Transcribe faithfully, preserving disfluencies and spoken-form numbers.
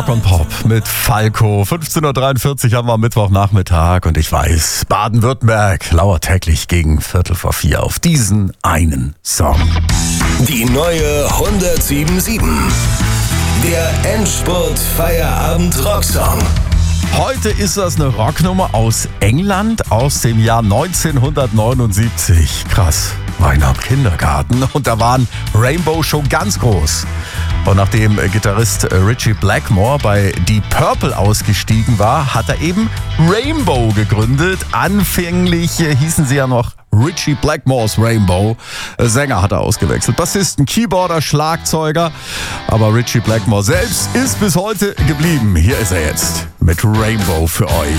Und Pop mit Falco. fünfzehn Uhr dreiundvierzig haben wir am Mittwochnachmittag und ich weiß, Baden-Württemberg lauert täglich gegen Viertel vor vier auf diesen einen Song. Die neue hundertsieben Komma sieben. Der Endspurt-Feierabend-Rocksong. Heute ist das eine Rocknummer aus England aus dem Jahr neunzehnhundertneunundsiebzig. Krass, war ich noch im Kindergarten und da waren Rainbow schon ganz groß. Und nachdem Gitarrist Ritchie Blackmore bei Deep Purple ausgestiegen war, hat er eben Rainbow gegründet. Anfänglich hießen sie ja noch Ritchie Blackmores Rainbow. Sänger hat er ausgewechselt, Bassisten, Keyboarder, Schlagzeuger. Aber Ritchie Blackmore selbst ist bis heute geblieben. Hier ist er jetzt mit Rainbow für euch.